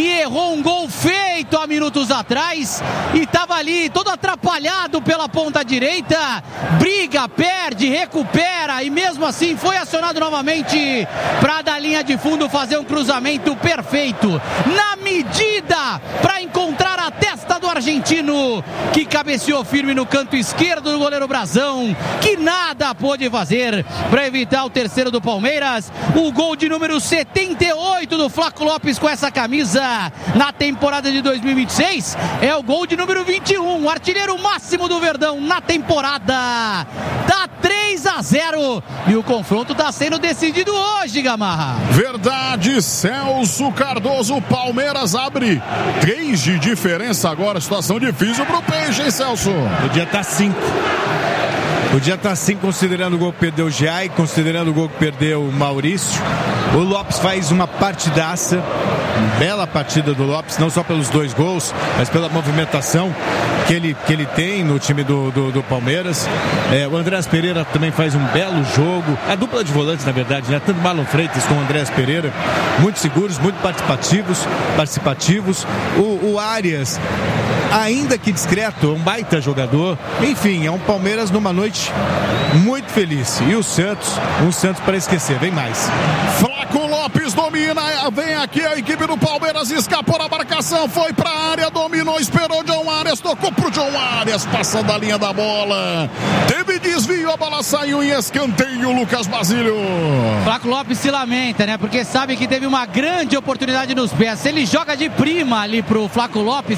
e errou um gol feito há minutos atrás e estava ali todo atrapalhado pela ponta direita, briga, perde, recupera e mesmo assim foi acionado novamente para da linha de fundo fazer um cruzamento perfeito, na medida, para encontrar a testa do argentino, que cabeceou firme no canto esquerdo do goleiro Brazão, que nada pôde fazer para evitar o terceiro do Palmeiras. O gol de número 78 do Flaco Lopes com essa camisa na temporada de 2026 é o gol de número 21, o artilheiro máximo do Verdão na temporada. Dá 3-0 e o confronto está sendo decidido hoje, Gamarra. Verdade, Celso Cardoso. Palmeiras abre 3 de diferença agora. Situação difícil pro Peixe, hein, Celso? Podia estar 5. Podia estar 5 considerando o gol que perdeu o Giai, considerando o gol que perdeu o Maurício. O Lopes faz uma partidaça, uma bela partida do Lopes, não só pelos 2 gols, mas pela movimentação que ele tem no time do Palmeiras. O Andrés Pereira também faz um belo jogo. A dupla de volantes, na verdade, né? Tanto Marlon Freitas como o Andrés Pereira, muito seguros, muito participativos. O Arias, ainda que discreto, é um baita jogador. Enfim, é um Palmeiras numa noite muito feliz. E o Santos, um Santos para esquecer, vem mais. Flaco Lopes domina, vem aqui a equipe do Palmeiras, escapou na marcação, foi pra área, dominou, esperou John Arias, tocou pro John Arias, passando a linha da bola, teve desvio, a bola saiu em escanteio, Lucas Basílio. Flaco Lopes se lamenta, né, porque sabe que teve uma grande oportunidade nos pés. Se ele joga de prima ali pro Flaco Lopes,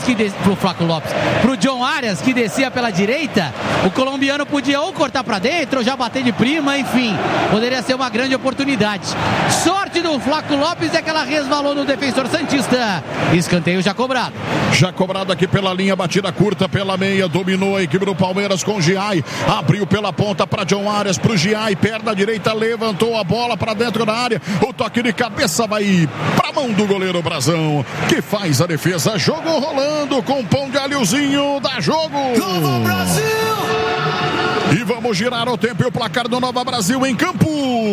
pro John Arias, que descia pela direita, o colombiano podia ou cortar pra dentro, ou já bater de prima, enfim, poderia ser uma grande oportunidade. Sorte do Flaco Lopes é que ela resvalou no defensor santista. Escanteio já cobrado. Já cobrado aqui pela linha, batida curta pela meia, dominou a equipe do Palmeiras com o Giai, abriu pela ponta para John Arias, pro Giai, perna direita, levantou a bola para dentro da área, o toque de cabeça vai pra mão do goleiro Brazão, que faz a defesa. Jogo rolando com pão de alhozinho, dá jogo. Nova Brasil! E vamos girar o tempo e o placar do Nova Brasil em campo.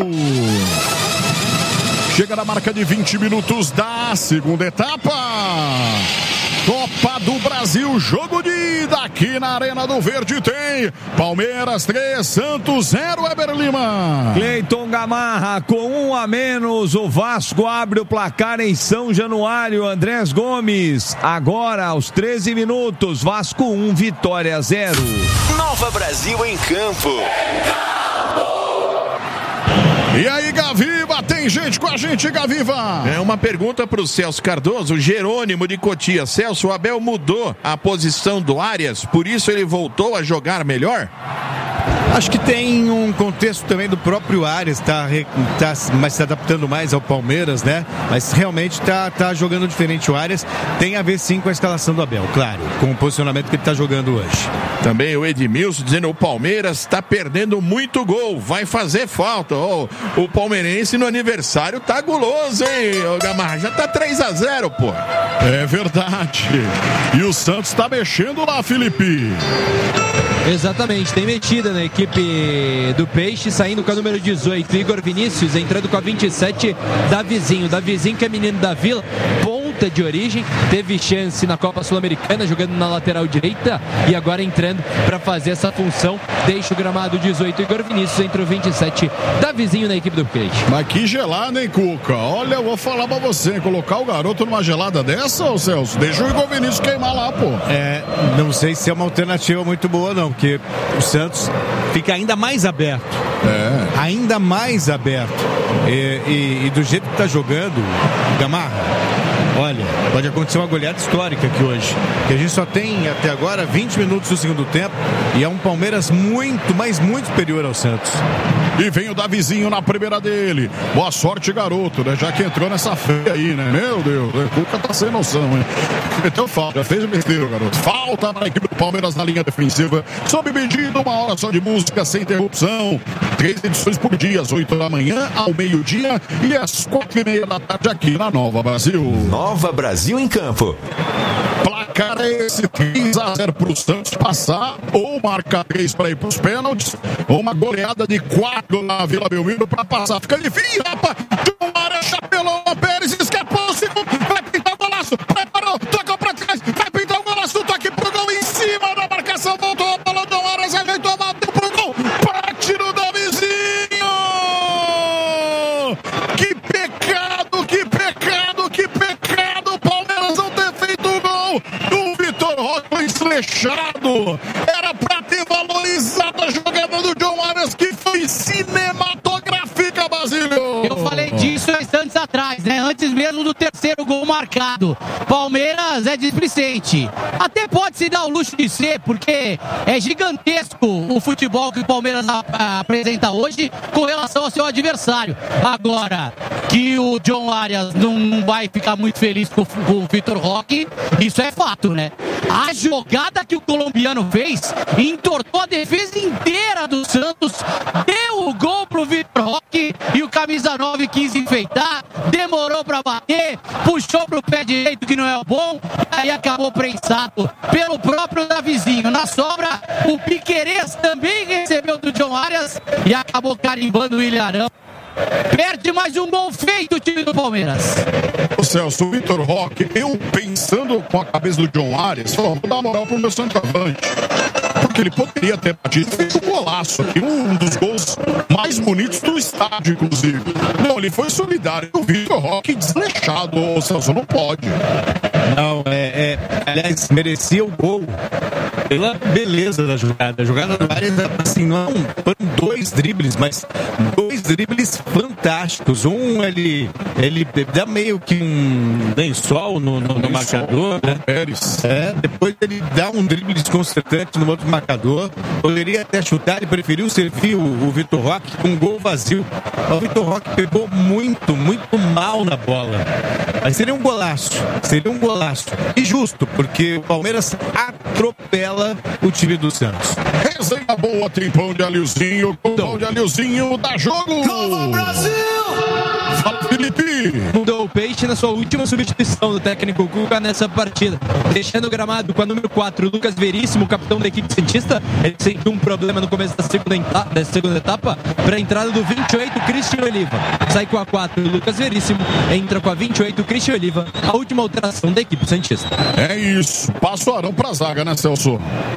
Chega na marca de 20 minutos da segunda etapa. Copa do Brasil, jogo de ida aqui na Arena do Verde. Tem Palmeiras 3, Santos 0, Eber Lima. Cleiton Gamarra, com 1 a menos, o Vasco abre o placar em São Januário. Andrés Gomes, agora aos 13 minutos, Vasco 1, Vitória 0. Nova Brasil em campo. E aí, Gaviva, tem gente com a gente, Gaviva. É uma pergunta para o Celso Cardoso, Jerônimo de Cotia. Celso, o Abel mudou a posição do Arias, por isso ele voltou a jogar melhor? Acho que tem um contexto também do próprio Arias, mas se adaptando mais ao Palmeiras, né? Mas realmente tá jogando diferente o Arias. Tem a ver sim com a escalação do Abel, claro, com o posicionamento que ele tá jogando hoje. Também o Edmilson dizendo o Palmeiras está perdendo muito gol, vai fazer falta. O palmeirense no aniversário tá guloso, hein, Gamarra? Já tá 3-0, pô. É verdade. E o Santos tá mexendo lá, Felipe. Exatamente, tem metida na equipe do Peixe, saindo com a número 18, Igor Vinícius, entrando com a 27, Davizinho que é menino da Vila, ponta de origem, teve chance na Copa Sul-Americana, jogando na lateral direita, e agora entrando para fazer essa função, deixa o gramado 18, Igor Vinícius, entra o 27, Davizinho na equipe do Peixe. Mas que gelada, hein, Cuca? Olha, eu vou falar pra você, colocar o garoto numa gelada dessa, ô Celso, deixa o Igor Vinícius queimar lá, pô. Não sei se é uma alternativa muito boa, não, porque o Santos fica ainda mais aberto. Ainda mais aberto. E do jeito que tá jogando, Gamarra, olha, pode acontecer uma goleada histórica aqui hoje. Que a gente só tem até agora 20 minutos do segundo tempo e é um Palmeiras muito, mas muito superior ao Santos. E vem o Davizinho na primeira dele. Boa sorte, garoto, né? Já que entrou nessa feia aí, né? Meu Deus, o Cuca tá sem noção, hein? Então falta, já fez o besteiro, garoto. Falta para a equipe do Palmeiras na linha defensiva. Sob medida, 1 hora só de música, sem interrupção. 3 edições por dia, às 8 da manhã, ao meio-dia e às 4:30 da tarde aqui na Nova Brasil. Nova Brasil em campo. Placar é esse, 3-0 pro Santos passar, ou marcar 3 para ir pros pênaltis, ou uma goleada de 4 na Vila Belmiro para passar. Fica difícil, rapaz. John Arias, chapelou, Pérez escapou, vai pintar o golaço. desleixado. Era pra ter valorizado a jogada do John Arias, que foi cinematográfica, Basílio. Eu falei disso instantes atrás, né? Antes mesmo do terceiro gol marcado. Palmeiras é displicente. Até pode se dar o luxo de ser, porque é gigantesco o futebol que o Palmeiras apresenta hoje com relação ao seu adversário. Agora, que o John Arias não vai ficar muito feliz com o Vitor Roque, isso é fato, né? A jogada que o colombiano fez entortou a defesa inteira do Santos, deu o gol pro Vitor Roque e o camisa 9 quis enfeitar, demorou pra bater, puxou pro pé direito que não é o bom, aí acabou prensado pelo próprio Davizinho. Na sobra, o Piquerez também recebeu do John Arias e acabou carimbando o Ilharão. Perde mais um gol feito o time do Palmeiras. O Celso, o Vitor Roque, eu pensando com a cabeça do John Arias, vou dar moral pro meu centroavante, porque ele poderia ter batido, fez um golaço aqui, um dos gols mais bonitos do estádio, inclusive. Não, ele foi solidário. O Vitor Roque desleixado, o Celso, não pode. Não, aliás, merecia o gol pela beleza da jogada. A jogada do Arias, assim, não foram 2 dribles, mas 2 dribles fantásticos. Um, ele dá meio que um lençol no marcador, né? Depois ele dá um drible desconcertante no outro marcador. Poderia até chutar, ele preferiu servir o Vitor Roque com um gol vazio. O Vitor Roque pegou muito mal na bola. Mas seria um golaço. E justo, porque o Palmeiras atropela o time do Santos. Resenha boa, tem pão de alhozinho. Com pão de alhozinho, dá jogo! Nova Brasil! Fala, Felipe! Mudou o Peixe na sua última substituição do técnico Cuca nessa partida. Deixando o gramado com a número 4, Lucas Veríssimo, capitão da equipe santista. Ele sentiu um problema no começo da segunda etapa. Para a entrada do 28, Christian Oliva. Sai com a 4, Lucas Veríssimo. Entra com a 28, Christian Oliva. A última alteração da equipe santista. É isso. Passa o Arão pra zaga, né, Celso?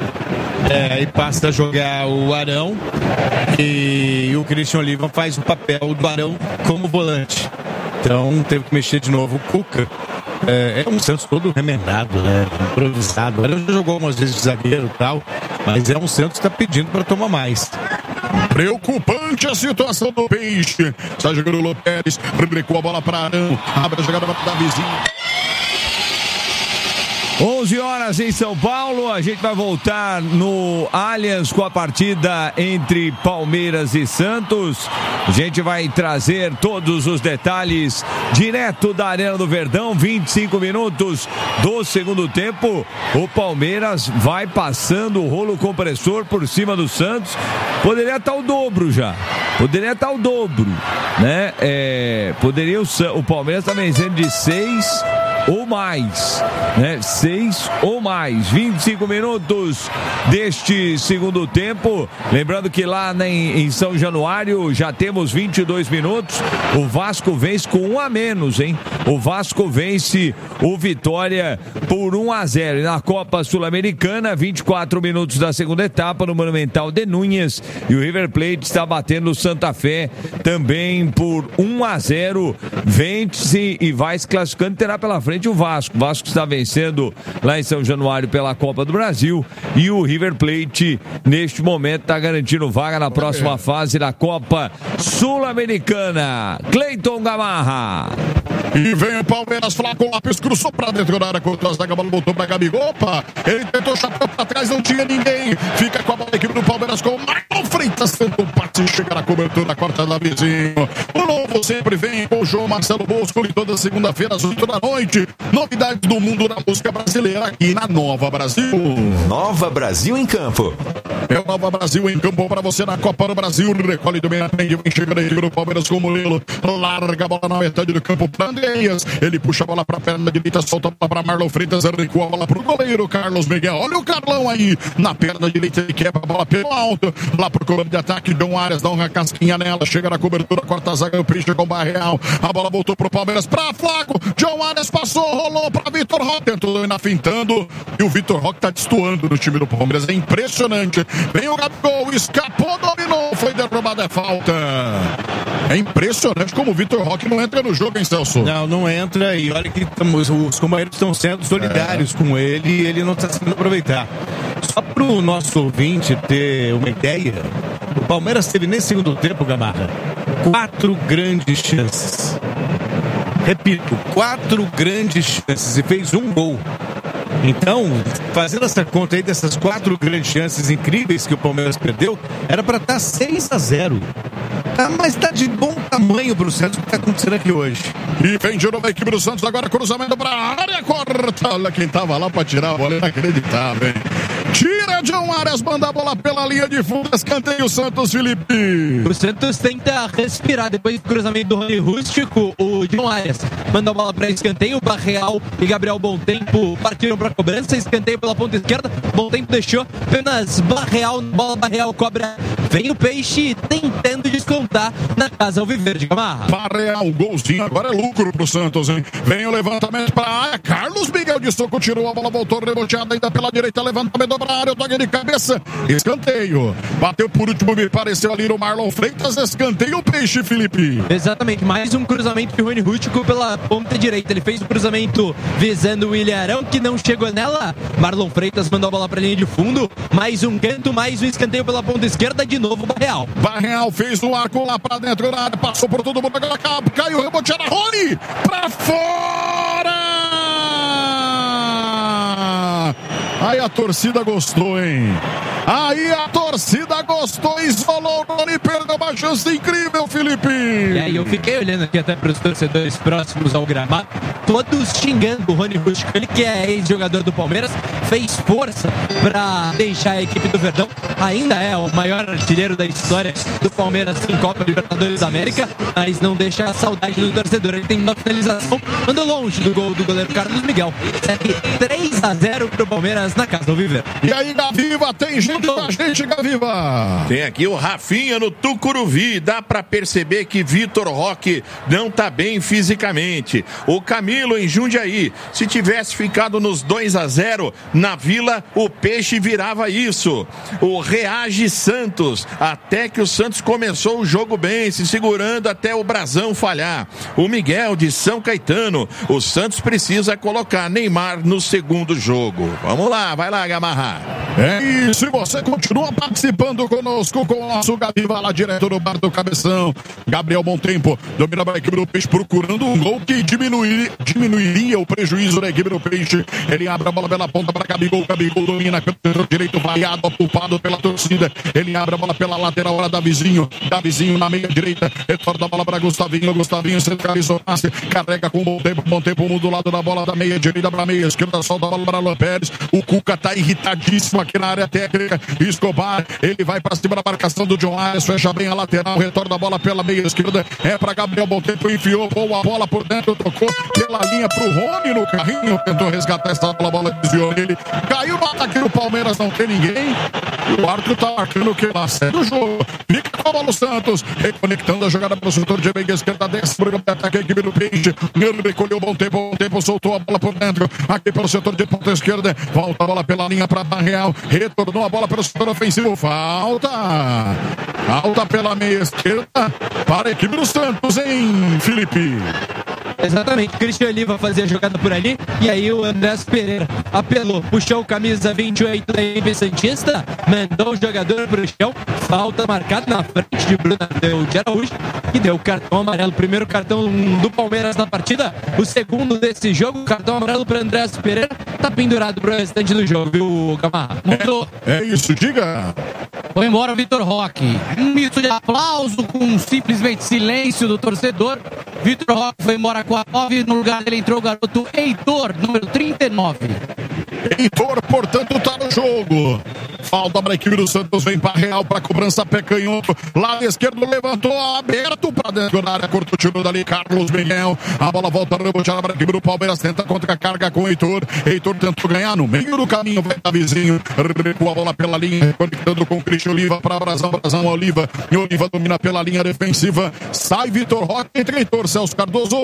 E passa a jogar o Arão e o Christian Oliva faz o papel do Arão como volante. Então teve que mexer de novo o Cuca. É um Santos todo remendado, né? Improvisado. O Arão já jogou algumas vezes de zagueiro e tal, mas é um Santos que está pedindo para tomar mais. Preocupante a situação do Peixe. Está jogando o Lopes, recuou a bola para Arão, abre a jogada para o Davizinho. 11 horas em São Paulo, a gente vai voltar no Allianz com a partida entre Palmeiras e Santos. A gente vai trazer todos os detalhes direto da Arena do Verdão, 25 minutos do segundo tempo. O Palmeiras vai passando o rolo compressor por cima do Santos. Poderia estar o dobro já. Né? Poderia o Palmeiras estar vencendo de 6 ou mais, né? 6 ou mais. 25 minutos deste segundo tempo. Lembrando que lá em São Januário já temos 22 minutos. O Vasco vence com 1 a menos, hein? O Vasco vence o Vitória por 1-0. E na Copa Sul-Americana, 24 minutos da segunda etapa no Monumental de Núñez. E o River Plate está batendo o Santa Fé também por 1-0. Vence e vai se classificando. Terá pela frente o Vasco. O Vasco está vencendo lá em São Januário pela Copa do Brasil. E o River Plate, neste momento, está garantindo vaga na próxima fase da Copa Sul-Americana. Cleiton Gamarra. E vem o Palmeiras, Flaco Lopes cruzou pra dentro da área, contra a zaga, a bola voltou pra Gabigol. Opa, ele tentou o chapéu pra trás, não tinha ninguém. Fica com a bola a equipe do Palmeiras com o Marlon Freitas, tentou passe, chega na cobertura, corta da vizinho. O novo sempre vem com o João Marcelo Bosco, toda segunda-feira às 8 da noite. Novidades do mundo da música brasileira aqui na Nova Brasil. Nova Brasil em campo. É o Nova Brasil em campo para você na Copa do Brasil. Recolhe do bem, aprende, vem chegando a equipe do Palmeiras com o Murilo. Larga a bola na metade do campo para Andreas. Ele puxa a bola para a perna direita, solta a bola para Marlon Freitas, recua a bola para o goleiro Carlos Miguel. Olha o Carlão aí na perna direita, ele quebra a bola pelo alto. Lá pro comando de ataque, John Arias dá uma casquinha nela, chega na cobertura, corta a zaga, o Peixe com o Barreal. A bola voltou pro Palmeiras, para Flaco. John Arias passou, rolou para Vitor Roque, tentou ainda fintando. E o Vitor Roque tá destoando no time do Palmeiras, é impressionante. Vem o Gabigol, escapou, dominou, foi derrubado, é falta. É impressionante como o Vitor Roque não entra no jogo, hein, Celso? Não entra, e olha que os companheiros estão sendo solidários com ele e ele não está sabendo aproveitar. Só para o nosso ouvinte ter uma ideia, o Palmeiras teve nesse segundo tempo, Gamarra, 4 grandes chances. Repito, 4 grandes chances e fez um gol. Então, fazendo essa conta aí dessas 4 grandes chances incríveis que o Palmeiras perdeu, era para estar 6-0. Mas tá de bom tamanho pro Santos o que tá acontecendo aqui hoje. E vem de novo a equipe do Santos, agora cruzamento pra área, corta. Olha quem tava lá pra tirar a bola, inacreditável, hein? Tira John Arias, manda a bola pela linha de fundo, escanteio o Santos, Felipe. O Santos tenta respirar depois do cruzamento do Rony Rústico. O John Arias manda a bola para escanteio. Barreal e Gabriel Bom Tempo partiram para cobrança. Escanteio pela ponta esquerda. Bom Tempo deixou apenas Barreal. Bola Barreal cobra. Vem o Peixe tentando descontar na casa alviverde, Gamarra. Barreal, golzinho, agora é lucro pro Santos, hein? Vem o levantamento pra área. Carlos Miguel de Soco tirou a bola, voltou reboteada ainda pela direita. Levantamento pra área, o toque de cabeça. Escanteio. Bateu por último, me pareceu ali o Marlon Freitas. Escanteio o Peixe, Felipe. Exatamente, mais um cruzamento de Rony Rústico pela ponta direita. Ele fez o cruzamento visando o Ilharão, que não chegou nela. Marlon Freitas mandou a bola pra linha de fundo. Mais um canto, mais um escanteio pela ponta esquerda. De novo, Barreal. Barreal fez o arco lá pra dentro da área, passou por todo mundo, agora caiu, reboteada, Rony pra fora! Aí a torcida gostou, hein? Aí a torcida gostou, isolou o Rony, perdeu uma chance incrível, Felipe. E aí eu fiquei olhando aqui até para os torcedores próximos ao gramado, todos xingando o Rony Rústico, ele que é ex-jogador do Palmeiras, fez força para deixar a equipe do Verdão, ainda é o maior artilheiro da história do Palmeiras em Copa Libertadores da América, mas não deixa a saudade do torcedor. Ele tem uma finalização, mandou longe do gol do goleiro Carlos Miguel. 3-0 pro Palmeiras na casa do Viver. E aí, Gaviva, tem gente com a gente, Gaviva. Tem aqui o Rafinha no Tucuruvi. Dá pra perceber que Vitor Roque não tá bem fisicamente. O Camilo em Jundiaí. Se tivesse ficado nos 2-0 na Vila, o Peixe virava isso. O Reage Santos. Até que o Santos começou o jogo bem, se segurando até o Brasão falhar. O Miguel de São Caetano. O Santos precisa colocar Neymar no segundo jogo. Vamos lá, vai lá, Gamarra. É isso, e você continua participando conosco com o nosso Gaviva lá direto do bar do Cabeção. Gabriel Bom Tempo domina a equipe do Peixe, procurando um gol que diminuiria o prejuízo da equipe do Peixe. Ele abre a bola pela ponta para Gabigol. Gabigol domina pelo direito, vaiado, ocupado pela torcida. Ele abre a bola pela lateral, hora da Vizinho. Davizinho na meia direita, retorna a bola para Gustavinho. Gustavinho centralizou, passe, carrega com Bom Tempo. Bom Tempo muda do lado da bola da meia direita para meia esquerda, solta a bola para Alan Pérez. O Cuca tá irritadíssimo aqui na área técnica. Escobar, ele vai para cima da marcação do John Arias, fecha bem a lateral, retorna a bola pela meia esquerda, é para Gabriel Bom Tempo, enfiou boa bola por dentro, tocou pela linha pro Rony no carrinho, tentou resgatar essa bola, desviou nele, caiu no ataque do Palmeiras, não tem ninguém. O árbitro tá marcando o que lá, segue o jogo, fica com a bola o Santos, reconectando a jogada pro setor de meia esquerda, desce pro ataque a equipe do Peixe, ele recolheu Bom Tempo, soltou a bola por dentro, aqui pelo setor de ponta esquerda, volta a bola pela linha para Barreal, retornou a bola pelo setor ofensivo, falta pela meia esquerda para a equipe do Santos, hein, Felipe? Exatamente, Cristian Oliva fazia a jogada por ali e aí o Andrés Pereira apelou, puxou o camisa 28 da equipe santista, mandou o jogador pro chão, falta marcada na frente de Bruna de Araújo e deu cartão amarelo, primeiro cartão do Palmeiras na partida, o segundo desse jogo, cartão amarelo para Andrés Pereira, tá pendurado pro restante do jogo, viu, Gamarra? É isso, diga. Foi embora o Vitor Roque. Um misto de aplauso com simplesmente silêncio do torcedor. Vitor Roque foi embora com a 9. No lugar dele entrou o garoto Heitor, número 39. Heitor, portanto, tá no jogo. Falta para a equipe do Santos, vem para Real para cobrança, pé canhoto, lado esquerdo, levantou, aberto para dentro da área, cortou o tiro dali, Carlos Miguel, a bola volta a rebotear para a equipe do Palmeiras, tenta contra a carga com o Heitor tentou ganhar no meio do caminho, vai dar Vizinho, recua a bola pela linha, conectando com o Cristian Oliva para Brasão Oliva, e Oliva domina pela linha defensiva, sai Vitor Roque, entre Heitor, Celso Cardoso.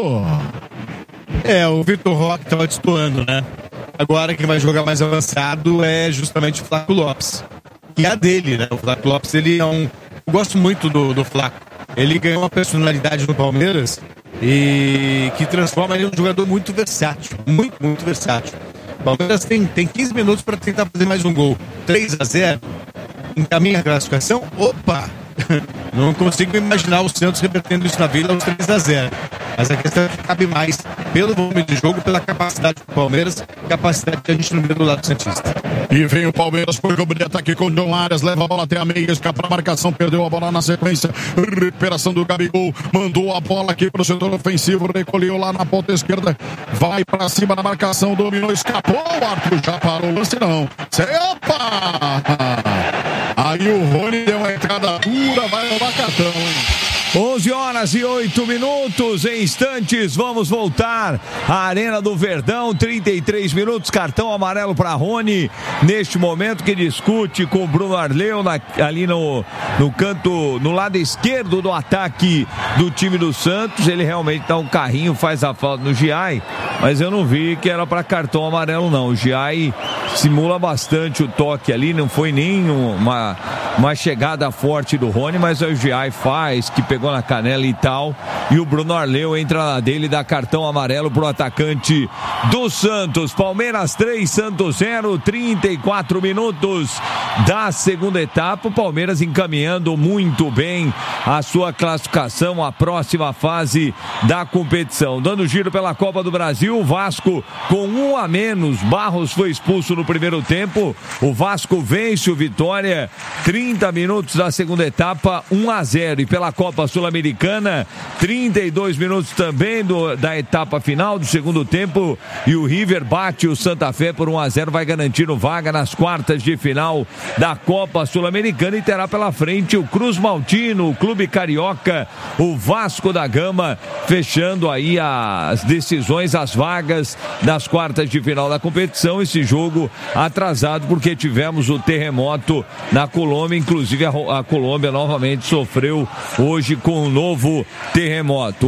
O Vitor Roque estava destoando, né? Agora quem vai jogar mais avançado é justamente o Flaco Lopes, que é a dele, né? O Flaco Lopes, ele é um... Eu gosto muito do Flaco. Ele ganhou uma personalidade no Palmeiras e que transforma ele em um jogador muito versátil. Muito versátil. O Palmeiras tem 15 minutos para tentar fazer mais um gol. 3-0 encaminha a classificação? Opa! Não consigo imaginar o Santos revertendo isso na Vila aos 3-0. Mas a questão é que cabe mais pelo volume de jogo, pela capacidade do Palmeiras, capacidade que a gente não vê do lado santista. E vem o Palmeiras por cobrir ataque com o John Arias, leva a bola até a meia, escapa a marcação, perdeu a bola na sequência, recuperação do Gabigol, mandou a bola aqui para o setor ofensivo, recolheu lá na ponta esquerda, vai para cima da marcação, dominou, escapou, o Arthur já parou o lance não. Opa! Aí o Rony deu uma entrada dura, vai levar cartão, hein? 11h08, em instantes vamos voltar à Arena do Verdão, 33 minutos, cartão amarelo para Rony, neste momento que discute com o Bruno Arleu ali no canto, no lado esquerdo do ataque do time do Santos. Ele realmente dá um carrinho, faz a falta no Giai, mas eu não vi que era para cartão amarelo não. O Giai simula bastante o toque ali, não foi nem uma chegada forte do Rony, mas o Giai faz, que pegou na canela e tal, e o Bruno Arleu entra na dele e dá cartão amarelo pro atacante do Santos. Palmeiras 3, Santos 0, 34 minutos da segunda etapa. O Palmeiras encaminhando muito bem a sua classificação à próxima fase da competição. Dando giro pela Copa do Brasil, o Vasco com 1 a menos, Barros foi expulso no primeiro tempo, o Vasco vence o Vitória, 30 minutos da segunda etapa, 1-0. E pela Copa Sul-Americana, 32 minutos também da etapa final do segundo tempo, e o River bate o Santa Fé por 1-0, vai garantindo vaga nas quartas de final da Copa Sul-Americana, e terá pela frente o Cruz Maltino, o Clube Carioca, o Vasco da Gama, fechando aí as decisões, as vagas das quartas de final da competição. Esse jogo atrasado porque tivemos o terremoto na Colômbia, inclusive a Colômbia novamente sofreu hoje com um novo terremoto.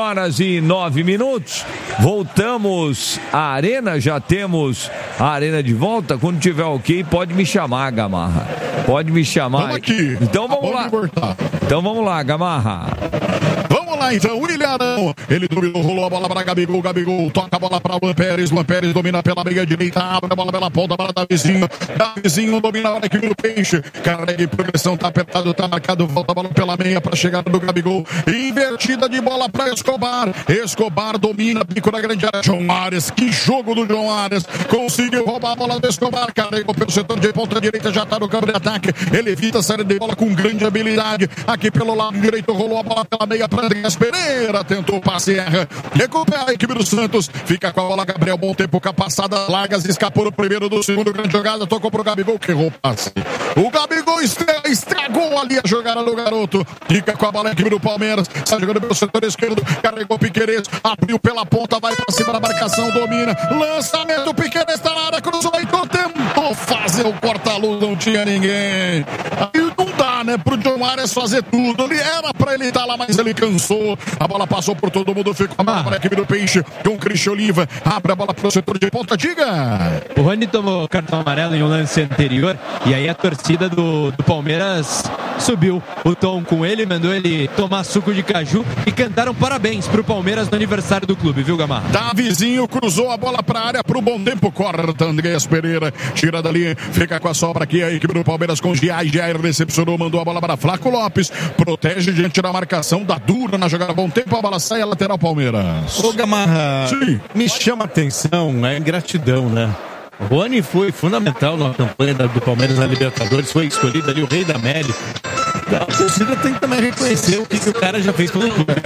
11h09, voltamos à Arena, já temos a Arena de volta. Quando tiver ok, pode me chamar, Gamarra, pode me chamar. Vamos aqui. Então vamos lá. Então vamos lá, Gamarra. Vamos lá então, William Arão, ele dominou, rolou a bola para Gabigol, toca a bola para Luan Pérez domina pela meia direita, abre a bola pela ponta para Davizinho domina a equipe do Peixe, cara de progressão, tá apertado, tá marcado, volta a bola pela meia para chegada do Gabigol, invertida de bola para Escobar domina, pico na grande área, John Arias, que jogo do John Arias, conseguiu roubar a bola do Escobar, carregou pelo setor de ponta direita, já tá no campo de ataque, ele evita a saída de bola com grande habilidade, aqui pelo lado direito, rolou a bola pela meia para Andreas Pereira, tentou o passe, erra, recupera a equipe do Santos, fica com a bola Gabriel, bom tempo, com a passada, Largas escapou no primeiro, do segundo, grande jogada, tocou pro Gabigol, que errou o passe, o Gabigol estragou ali a jogada do garoto, fica com a bola a equipe do Palmeiras, está jogando pelo setor esquerdo, carregou Piquerez, abriu pela ponta, vai pra cima da marcação, domina, lançamento, Piquerez está na área, cruzou, então tentou fazer o corta-luz, não tinha ninguém, aí não dá, né, pro John Arias fazer tudo, ele era pra ele estar lá, mas ele cansou, a bola passou por todo mundo, ficou a bola para a equipe do Peixe, com o Cristian Oliva, abre a bola pro setor de ponta, diga! O Rony tomou cartão amarelo em um lance anterior, e aí a torcida do Palmeiras subiu o tom com ele, mandou ele tomar suco de caju e cantaram parabéns pro Palmeiras no aniversário do clube, viu, Gamarra? Davizinho cruzou a bola pra área pro bom tempo, corta Andreas Pereira, tira dali, fica com a sobra aqui a equipe do Palmeiras com Giai recepcionou, mandou a bola para Flaco Lopes, protege diante da marcação, dá dura na jogada, bom tempo, a bola sai, a lateral Palmeiras. Ô Gamarra, sim, me chama a atenção, a ingratidão, né? O Rony foi fundamental na campanha do Palmeiras na Libertadores, foi escolhido ali o rei da América. A torcida tem que também reconhecer o que o cara já fez pelo clube.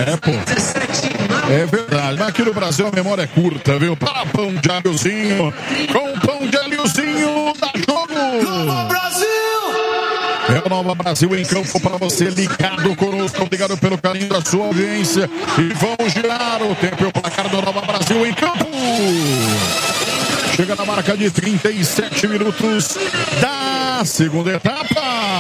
É verdade, mas aqui no Brasil a memória é curta, viu? Para pão de alhozinho, com pão de alhozinho, dá jogo! Nova Brasil! É o Nova Brasil em campo para você, ligado conosco, obrigado pelo carinho da sua audiência. E vamos girar o tempo e o placar do Nova Brasil em campo. Chega na marca de 37 minutos da segunda etapa.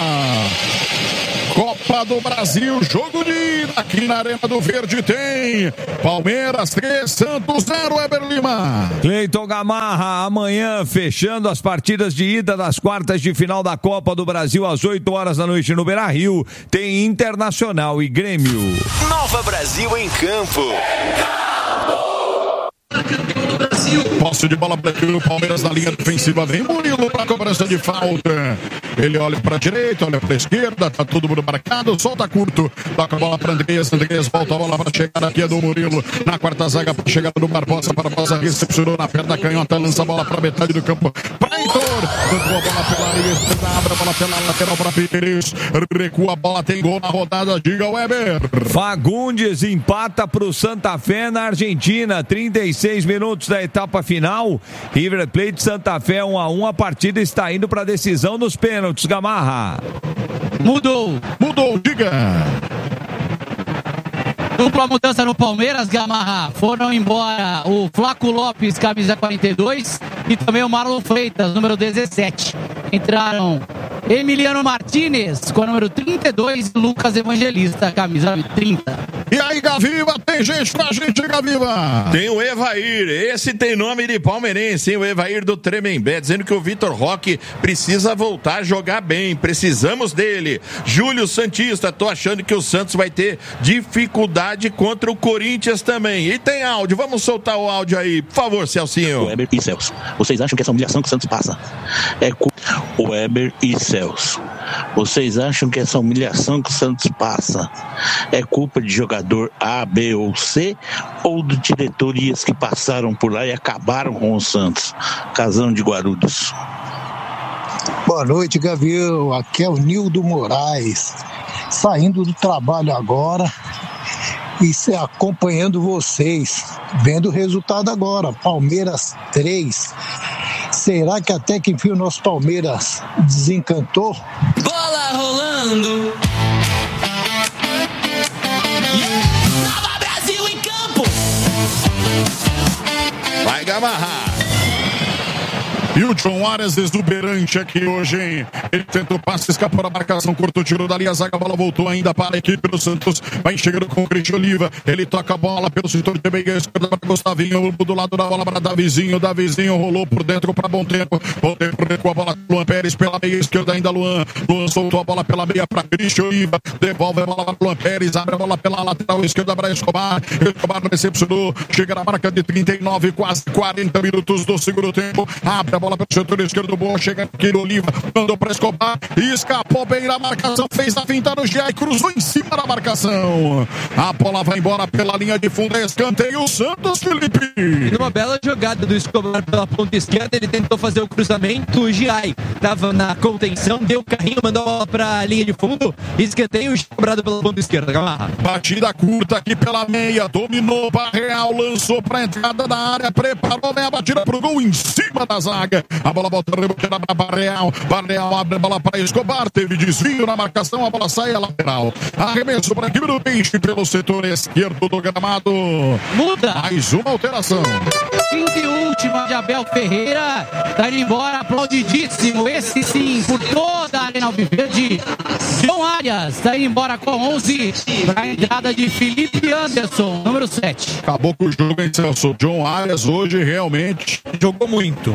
Copa do Brasil, jogo de ida aqui na Arena do Verde tem Palmeiras 3, Santos 0, Eber Lima. Cleiton Gamarra, amanhã fechando as partidas de ida das quartas de final da Copa do Brasil às 8 horas da noite no Beira-Rio, tem Internacional e Grêmio. Nova Brasil em campo. Posse Arremesso de bola para o Palmeiras na linha defensiva. Vem Murilo para cobrança de falta. Ele olha para a direita, olha para a esquerda, tá todo mundo marcado, solta curto, toca a bola para Andreas volta a bola para chegar aqui, é do Murilo, na quarta zaga para chegar do Barbosa recepcionou na perna canhota, lança a bola para metade do campo, para Heitor, recua a bola pela linha esquerda, abre a bola pela lateral para Piqueires, recua a bola, tem gol na rodada, diga Weber. Fagundes empata para o Santa Fé na Argentina, 36 minutos da etapa final, River Plate Santa Fé 1-1, a partida está indo para a decisão nos pênaltis. Gamarra. Mudou, diga. Dupla mudança no Palmeiras, Gamarra. Foram embora o Flaco Lopes, camisa 42, e também o Marlon Freitas, número 17. Entraram Emiliano Martinez, com o número 32, e Lucas Evangelista, camisa 30. E aí, Gaviva, tem gente com a gente, Gaviva. Tem o Evair, esse tem nome de palmeirense, hein? O Evair do Tremembé, dizendo que o Vitor Roque precisa voltar a jogar bem, precisamos dele. Júlio Santista, tô achando que o Santos vai ter dificuldade contra o Corinthians também. E tem áudio, vamos soltar o áudio aí, por favor, Celcinho. Weber e Celso, vocês acham que essa humilhação que o Santos passa é culpa? Weber e Celso, vocês acham que essa humilhação que o Santos passa é culpa de jogador A, B ou C, ou de diretorias que passaram por lá e acabaram com o Santos? Casão de Guarulhos. Boa noite, Gavião. Aqui é o Nildo Moraes, saindo do trabalho agora e acompanhando vocês, vendo o resultado agora. Palmeiras 3. Será que até que enfim o nosso Palmeiras desencantou? Bola rolando. Nova Brasil em campo. Vai, Gamarra. E o John Arias exuberante aqui hoje, hein? Ele tentou passe, escapou da marcação, cortou o tiro dali, a zaga, a bola voltou ainda para a equipe do Santos. Vai chegando com o Cristian Oliva. Ele toca a bola pelo setor de meia esquerda para Gustavinho, do lado da bola para Davizinho. Davizinho rolou por dentro para Bom Tempo. Bom Tempo com a bola Luan Pérez pela meia esquerda ainda, Luan soltou a bola pela meia para Cristian Oliva. Devolve a bola para Luan Pérez, abre a bola pela lateral esquerda para Escobar. Escobar recepcionou, chega na marca de 39, quase 40 minutos do segundo tempo. Abre a bola para o setor esquerdo, bom, chega aqui no Oliva, mandou para Escobar, escapou bem na marcação, fez a finta no Gia e cruzou em cima da marcação. A bola vai embora pela linha de fundo, escanteio o Santos, Felipe. Numa bela jogada do Escobar pela ponta esquerda, ele tentou fazer o cruzamento, o Giai estava na contenção, deu o carrinho, mandou a bola para a linha de fundo, escanteio cobrado pela ponta esquerda. Gamarra. Batida curta aqui pela meia, dominou Barreal, lançou para a entrada da área, preparou bem a batida pro gol em cima da zaga. A bola volta rebotando para Barreal. Barreal abre a bola para Escobar. Teve desvio na marcação. A bola sai a lateral. Arremesso para a equipe do Peixe pelo setor esquerdo do gramado. Muda. Mais uma alteração. Quinta e última de Abel Ferreira. Tá indo embora, aplaudidíssimo. Esse sim, por toda a Arena Alviverde. John Arias tá indo embora com 11. Para a entrada de Felipe Anderson, número 7. Acabou com o jogo, hein, Celso? John Arias hoje realmente jogou muito.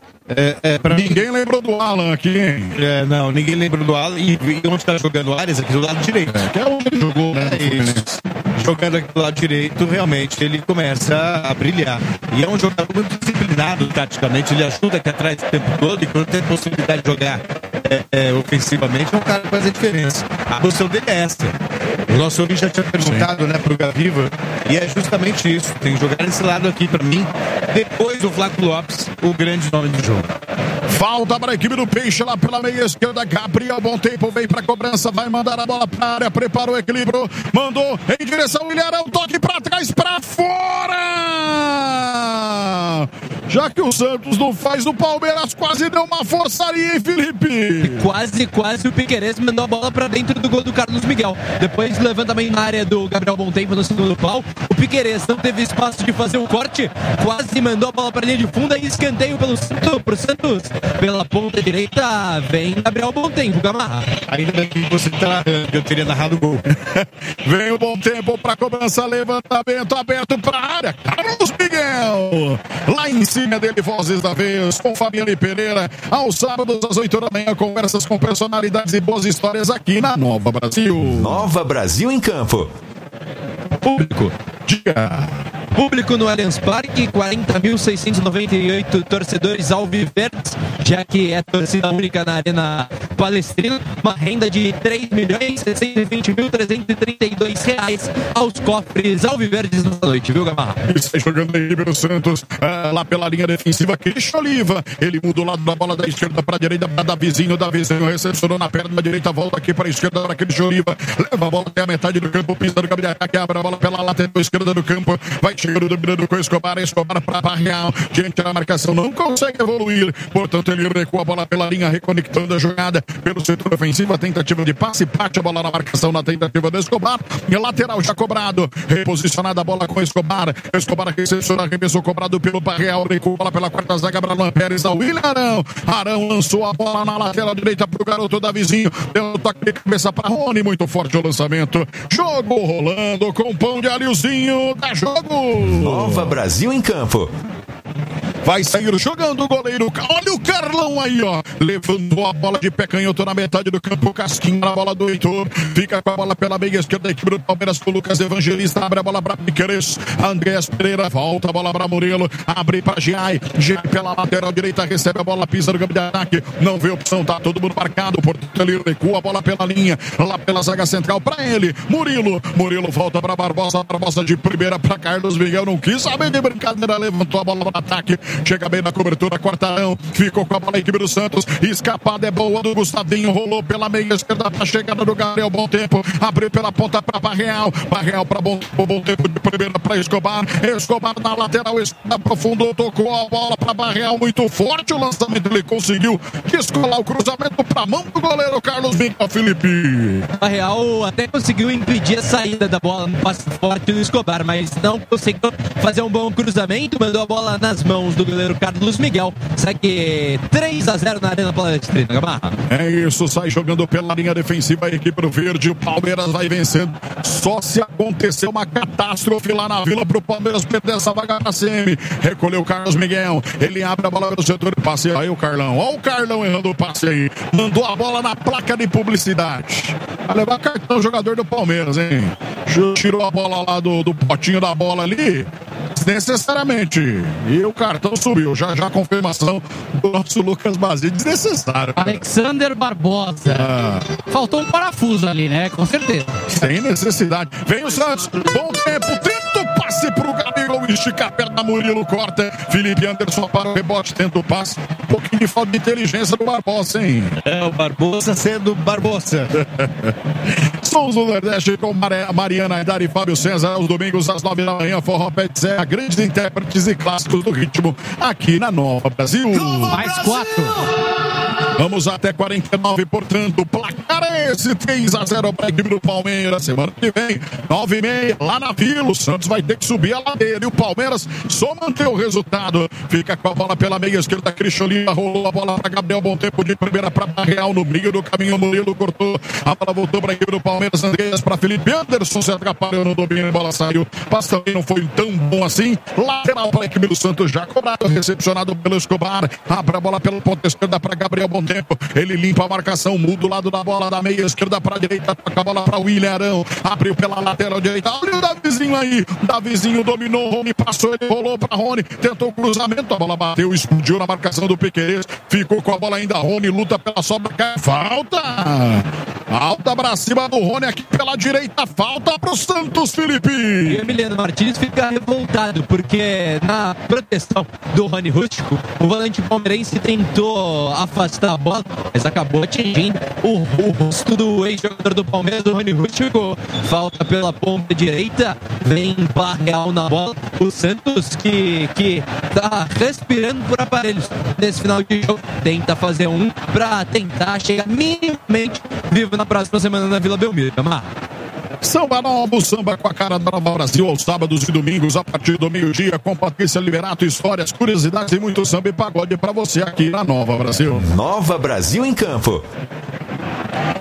Ninguém lembrou do Alan aqui, hein? Não, ninguém lembrou do Alan. E onde está jogando o Arias? Aqui do lado direito. Que é onde ele jogou, né? Jogando aqui do lado direito, realmente ele começa a brilhar. E é um jogador muito disciplinado taticamente. Ele ajuda aqui atrás o tempo todo. E quando tem possibilidade de jogar ofensivamente, é um cara que faz a diferença. A posição dele é essa. O nosso ouvinte já tinha perguntado, né, pro Gaviva, e é justamente isso. Tem que jogar esse lado aqui pra mim. Depois do Flaco Lopes, o grande nome do jogo. Falta para a equipe do Peixe lá pela meia esquerda. Gabriel, Bom Tempo, vem para a cobrança, vai mandar a bola para a área, preparou o equilíbrio, mandou em direção ao Ilharão, toque para trás, para fora! Já que o Santos não faz, o Palmeiras quase deu uma forçaria, hein, Felipe? Quase o Piqueires mandou a bola para dentro do gol do Carlos Miguel. Depois levantamento na área do Gabriel Bom Tempo no segundo pau. O Piqueires não teve espaço de fazer um corte, quase mandou a bola para a linha de fundo e escanteio pro Santos. Pela ponta direita vem Gabriel Bom Tempo, Gamarra. Ainda bem que você tá narrando, eu teria narrado o gol. Vem o Bom Tempo para cobrança, levantamento aberto para a área. Carlos Miguel, lá em cima dele, vozes da vez, com Fabiane Pereira, aos sábados às 8 da manhã, conversas com personalidades e boas histórias aqui na Nova Brasil. Nova Brasil em campo. Público, diga. Público no Allianz Parque, 40.698 torcedores alviverdes, já que é torcida única na Arena Palestrina. Uma renda de R$3.620.332 aos cofres alviverdes nessa noite, viu, Gamarra? Está jogando aí pelo Santos, lá pela linha defensiva, Cristian Oliva. Ele muda o lado da bola da esquerda para a direita, para Davizinho. Davizinho recepcionou na perna da direita, volta aqui para a esquerda para Cristian Oliva. Leva a bola até a metade do campo, pisa no caminho de ataque, abre a bola pela lateral esquerda do campo. Vai chegando, dominando com Escobar para Barreal. Diante da marcação, não consegue evoluir. Portanto, ele recua a bola pela linha, reconectando a jogada pelo setor ofensivo. A tentativa de passe, bate a bola na marcação na tentativa do Escobar. E lateral já cobrado. Reposicionada a bola com Escobar. Escobar recepciona, arremesso cobrado pelo Barreal. Recua a bola pela quarta zaga para Luan Pérez. A William Arão. Arão lançou a bola na lateral direita para o garoto Davizinho. Deu um toque de cabeça para Rony. Muito forte o lançamento. Jogo rolando com pão de alhozinho. Dá jogo. Nova Brasil em campo. Vai sair jogando o goleiro. Olha o Carlão aí, ó. Levantou a bola de pé canhoto na metade do campo. Casquinha na bola do Heitor. Fica com a bola pela meia esquerda da equipe do Palmeiras com o Lucas Evangelista. Abre a bola para Piqueires. Andrés Pereira. Volta a bola para Murilo. Abre para Giai. Giai pela lateral direita. Recebe a bola. Pisa no campo de ataque. Não vê opção. Tá todo mundo marcado. Portanto, ele recua a bola pela linha. Lá pela zaga central para ele. Murilo. Murilo volta para Barbosa. Barbosa de primeira para Carlos Miguel. Não quis saber de brincadeira. Levantou a bola para ataque. Chega bem na cobertura, Quartarão, ficou com a bola a equipe do Santos, escapada é boa do Gustavinho, rolou pela meia esquerda para a chegada do Gabriel, bom tempo, abriu pela ponta para Barreal para bom tempo de primeira para Escobar na lateral esquerda, aprofundou, tocou a bola para Barreal, muito forte o lançamento, ele conseguiu descolar o cruzamento para a mão do goleiro Carlos Miguel, Felipe. Barreal até conseguiu impedir a saída da bola no passe forte do Escobar, mas não conseguiu fazer um bom cruzamento, mandou a bola nas mãos do goleiro Carlos Miguel. Segue 3-0 na Arena Palestrina, Gamarra. É isso, sai jogando pela linha defensiva a equipe do Verde. O Palmeiras vai vencendo. Só se acontecer uma catástrofe lá na Vila pro Palmeiras perder essa vaga na CM. Recolheu o Carlos Miguel. Ele abre a bola pelo setor de passe. Aí o Carlão. Olha o Carlão errando o passe aí. Mandou a bola na placa de publicidade. Vai levar cartão o jogador do Palmeiras, hein? Tirou a bola lá do potinho da bola ali. Desnecessariamente. E o cartão subiu. Já a confirmação do nosso Lucas Basílio. Desnecessário. Alexander Barbosa. Faltou um parafuso ali, né? Com certeza. Sem necessidade. Vem o Santos. Bom tempo. Tenta o passe pro Gabigol. Estica a perna. Murilo corta. Felipe Anderson para o rebote. Tenta o passe. Um pouquinho de falta de inteligência do Barbosa, hein? É, o Barbosa sendo Barbosa. Sons do Nordeste com Mariana Aidar e Fábio César. Aos domingos às 9 da manhã. Forró Pet Zé. Grandes intérpretes e clássicos do ritmo aqui na Nova Brasil. Mais 4. Vamos até 49, portanto, placar é esse, 3-0 para a equipe do Palmeiras. Semana que vem, 9h30, lá na Vila, o Santos vai ter que subir a ladeira e o Palmeiras só manter o resultado. Fica com a bola pela meia esquerda, Cristian Oliva rolou a bola para Gabriel, bom tempo de primeira para Barreal, no meio do caminho, Murilo cortou, a bola voltou para a equipe do Palmeiras, Andreas para Felipe Anderson, se atrapalhou no domínio, a bola saiu, mas também não foi tão bom assim. Lateral para a equipe do Santos, já cobrado, recepcionado pelo Escobar, abre a bola pela ponta esquerda para Gabriel, bom tempo, ele limpa a marcação, muda o lado da bola da meia esquerda para a direita, toca a bola para o William Arão, abriu pela lateral direita, olha o Davizinho aí, Davizinho dominou, Rony passou, ele rolou para Rony, tentou o cruzamento, a bola bateu, explodiu na marcação do Piqueires, ficou com a bola ainda, Rony luta pela sobra, cai, falta pra cima do Rony aqui pela direita, falta pro Santos, Felipe. E o Emiliano Martins fica revoltado, porque na proteção do Rony Rústico, o volante palmeirense tentou afastar a bola, mas acabou atingindo o rosto do ex-jogador do Palmeiras, do Rony Rústico. Falta pela ponta direita, vem Barreal na bola. O Santos que tá respirando por aparelhos nesse final de jogo, tenta fazer um pra tentar chegar minimamente vivo na próxima semana na Vila Belmiro. Samba Novo, samba com a cara da Nova Brasil, aos sábados e domingos, a partir do meio-dia, com Patrícia Liberato, histórias, curiosidades e muito samba e pagode pra você aqui na Nova Brasil. Nova Brasil em campo.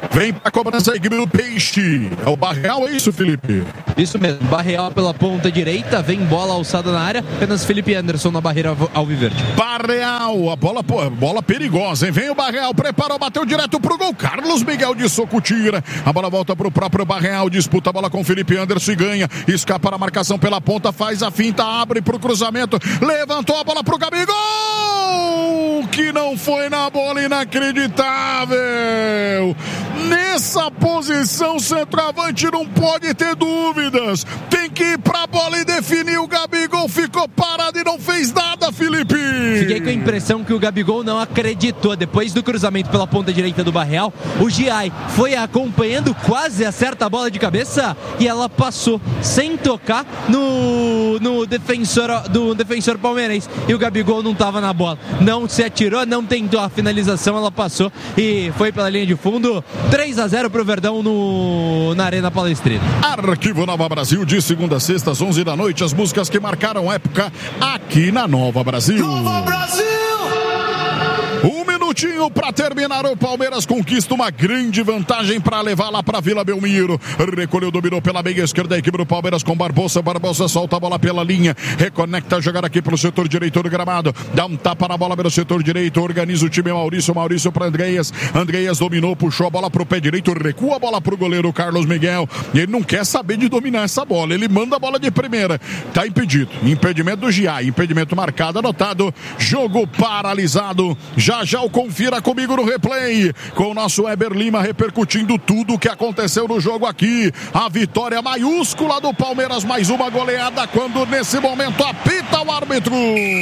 Vem pra cobrança a equipe do Peixe. É o Barreal, é isso, Felipe? Isso mesmo, Barreal pela ponta direita, vem bola alçada na área, apenas Felipe Anderson na barreira alviverde. Barreal, a bola perigosa, hein? Vem o Barreal, preparou, bateu direto pro gol. Carlos Miguel de soco tira. A bola volta pro próprio Barreal, disputa a bola com Felipe Anderson e ganha. Escapa a marcação pela ponta, faz a finta, abre pro cruzamento, levantou a bola pro Gabigol, que não foi na bola, inacreditável. Nessa posição, centroavante não pode ter dúvidas. Tem que ir pra bola e definir. O Gabigol ficou parado e não fez nada, Felipe. Fiquei com a impressão que o Gabigol não acreditou. Depois do cruzamento pela ponta direita do Barreal, o Giai foi acompanhando, quase acerta a bola de cabeça e ela passou sem tocar no defensor palmeirense. E o Gabigol não estava na bola. Não se atirou, não tentou a finalização, ela passou e foi pela linha de fundo. 3-0 pro Verdão na Arena Palestrina. Arquivo Nova Brasil, de segunda a sexta, às 11 da noite. As músicas que marcaram época aqui na Nova Brasil. Nova Brasil! Um minutinho para terminar. O Palmeiras conquista uma grande vantagem para levar lá para Vila Belmiro. Recolheu, dominou pela meia esquerda a equipe do Palmeiras com Barbosa. Barbosa solta a bola pela linha, reconecta a jogada aqui pelo setor direito do gramado, dá um tapa na bola pelo setor direito, organiza o time. Maurício para Andreas. Andreas dominou, puxou a bola pro pé direito, recua a bola pro goleiro Carlos Miguel. E ele não quer saber de dominar essa bola, ele manda a bola de primeira. Tá impedido. Impedimento do Giai, impedimento marcado, anotado. Jogo paralisado. Já o confira comigo no replay, com o nosso Weber Lima repercutindo tudo o que aconteceu no jogo aqui. A vitória maiúscula do Palmeiras, mais uma goleada, quando nesse momento apita o árbitro.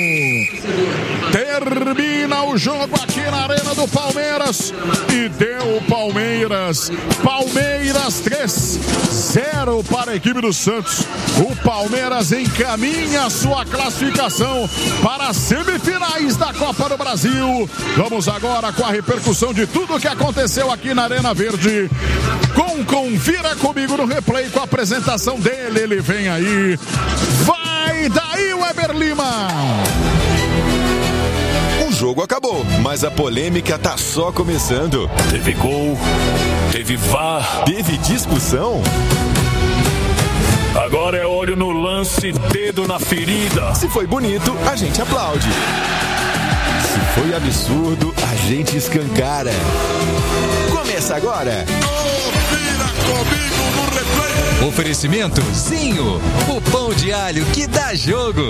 Termina o jogo aqui na Arena do Palmeiras e deu Palmeiras 3-0 para a equipe do Santos. O Palmeiras encaminha a sua classificação para as semifinais da Copa do Brasil. Vamos agora com a repercussão de tudo o que aconteceu aqui na Arena Verde. Confira comigo no replay com a apresentação dele. Ele vem aí. Vai daí, Weber Lima. O jogo acabou, mas a polêmica tá só começando. Teve gol, teve VAR, teve discussão. Agora é olho no lance, dedo na ferida. Se foi bonito, a gente aplaude. Se foi absurdo, a gente escancara. Começa agora. Confira comigo no replay. Oferecimento Zinho, o pão de alho que dá jogo.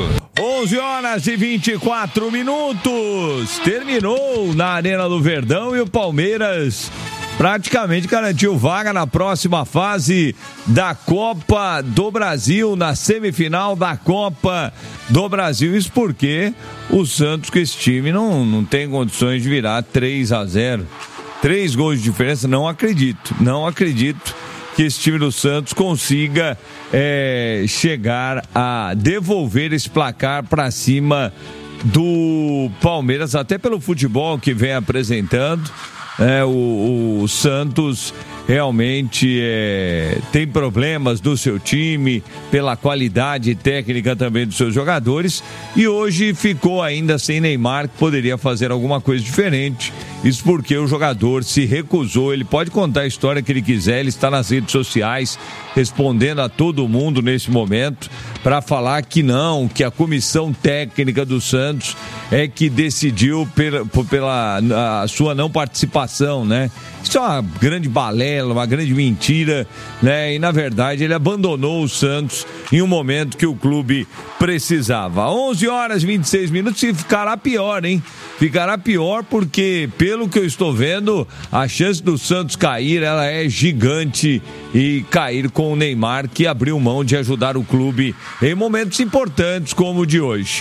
11h24. Terminou na Arena do Verdão e o Palmeiras praticamente garantiu vaga na próxima fase da Copa do Brasil, na semifinal da Copa do Brasil. Isso porque o Santos, com esse time, não tem condições de virar 3-0. 3 gols de diferença, não acredito que esse time do Santos consiga chegar a devolver esse placar para cima do Palmeiras, até pelo futebol que vem apresentando. O Santos realmente tem problemas do seu time, pela qualidade técnica também dos seus jogadores, e hoje ficou ainda sem Neymar, que poderia fazer alguma coisa diferente. Isso porque o jogador se recusou. Ele pode contar a história que ele quiser, ele está nas redes sociais respondendo a todo mundo nesse momento para falar que não, que a comissão técnica do Santos é que decidiu pela a sua não participação, né? Isso é uma grande balela, uma grande mentira, né? E na verdade ele abandonou o Santos em um momento que o clube precisava. 11h26 e ficará pior, hein? Ficará pior porque, pelo que eu estou vendo, a chance do Santos cair, ela é gigante, e cair com o Neymar, que abriu mão de ajudar o clube em momentos importantes como o de hoje.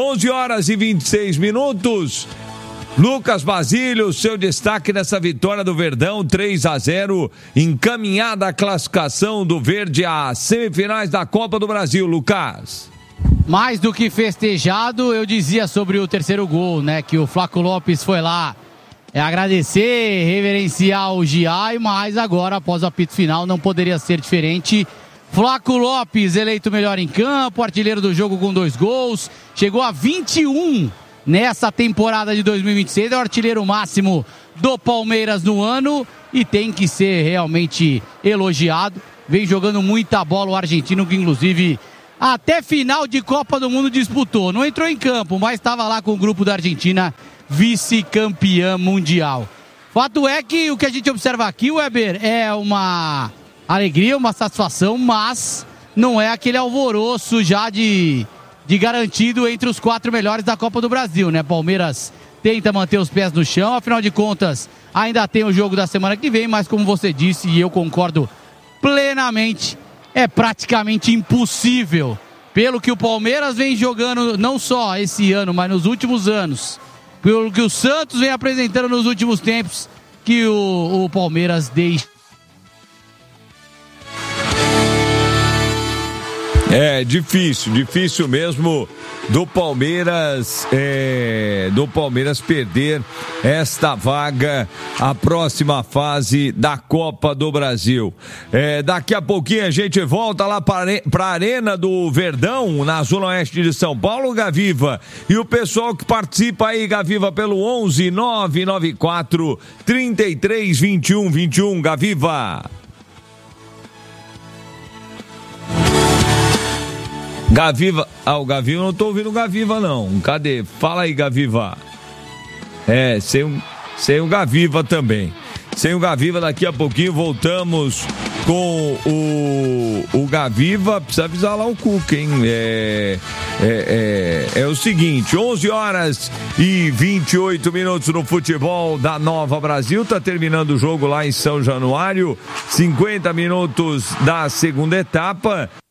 11h26. Lucas Basílio, seu destaque nessa vitória do Verdão, 3-0, encaminhada a classificação do Verde às semifinais da Copa do Brasil. Lucas. Mais do que festejado, eu dizia sobre o terceiro gol, né? Que o Flaco Lopes foi lá agradecer, reverenciar o Giai, mas agora, após o apito final, não poderia ser diferente. Flaco Lopes, eleito melhor em campo, artilheiro do jogo com 2 gols, chegou a 21 nessa temporada de 2026, é o artilheiro máximo do Palmeiras no ano. e tem que ser realmente elogiado. Vem jogando muita bola o argentino, que inclusive até final de Copa do Mundo disputou. Não entrou em campo, mas estava lá com o grupo da Argentina, vice-campeã mundial. Fato é que o que a gente observa aqui, Weber, é uma alegria, uma satisfação, mas não é aquele alvoroço já de garantido entre os 4 melhores da Copa do Brasil, né? Palmeiras tenta manter os pés no chão, afinal de contas, ainda tem o jogo da semana que vem, mas como você disse, e eu concordo plenamente, é praticamente impossível, pelo que o Palmeiras vem jogando, não só esse ano, mas nos últimos anos, pelo que o Santos vem apresentando nos últimos tempos, que o Palmeiras deixa. É difícil mesmo do Palmeiras perder esta vaga à próxima fase da Copa do Brasil. Daqui a pouquinho a gente volta lá para a Arena do Verdão, na Zona Oeste de São Paulo, Gaviva. E o pessoal que participa aí, Gaviva, pelo 11 994 33 21 21, Gaviva. Gaviva, o Gaviva, não tô ouvindo o Gaviva não, cadê? Fala aí, Gaviva. Sem o Gaviva também. Sem o Gaviva, daqui a pouquinho voltamos com o Gaviva. Precisa avisar lá o Cuca, hein? É o seguinte, 11h28 no futebol da Nova Brasil. Tá terminando o jogo lá em São Januário, 50 minutos da segunda etapa.